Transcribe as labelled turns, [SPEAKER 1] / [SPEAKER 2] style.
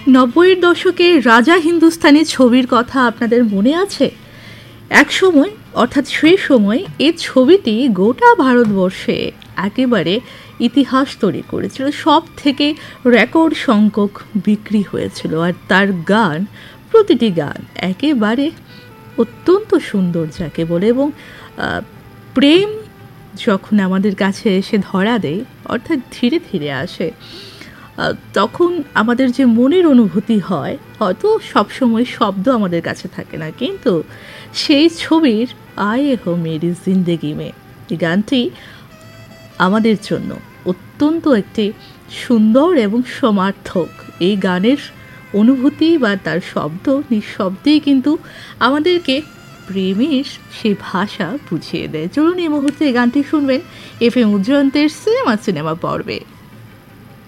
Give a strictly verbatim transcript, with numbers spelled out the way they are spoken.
[SPEAKER 1] নব্বইয়ের দশকে রাজা হিন্দুস্তানি ছবির কথা আপনাদের মনে আছে? এক সময় অর্থাৎ সেই সময় এই ছবিটি গোটা ভারতবর্ষে একেবারে ইতিহাস তৈরি করেছিল, সব থেকে রেকর্ড সংখ্যক বিক্রি হয়েছিল। আর তার গান, প্রতিটি গান একেবারে অত্যন্ত সুন্দর যাকে বলে, এবং প্রেম যখন আমাদের কাছে এসে ধরা দেয়, অর্থাৎ ধীরে ধীরে আসে, তখন আমাদের যে মনের অনুভূতি হয়, হয়তো সবসময় শব্দ আমাদের কাছে থাকে না, কিন্তু সেই ছবির আয়ে হো মেরি জিন্দেগি মে এই গানটি আমাদের জন্য অত্যন্ত একটি সুন্দর এবং সমার্থক। এই গানের অনুভূতি বা তার শব্দ নিঃশব্দেই কিন্তু আমাদেরকে প্রেমের সেই ভাষা বুঝিয়ে দেয়। চলুন এই মুহূর্তে এই গানটি শুনবেন এফ এম উজ্জয়ন্তের সিনেমা সিনেমা পর্বে।